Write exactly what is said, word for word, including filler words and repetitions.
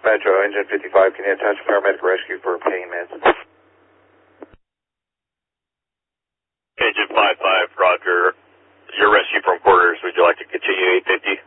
Metro, engine fifty-five, can you attach paramedic rescue for pain meds? Engine five five, Roger. Your rescue from quarters, would you like to continue eight fifty?